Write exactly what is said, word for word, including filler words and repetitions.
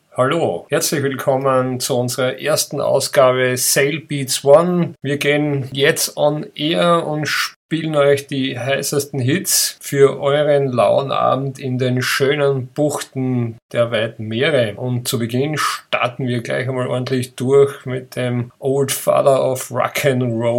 Hallo, herzlich willkommen zu unserer ersten Ausgabe Sail Beats One. Wir gehen jetzt on air und spielen euch die heißesten Hits für euren lauen Abend in den schönen Buchten der weiten Meere. Und zu Beginn starten wir gleich einmal ordentlich durch mit dem Old Father of Rock and Roll.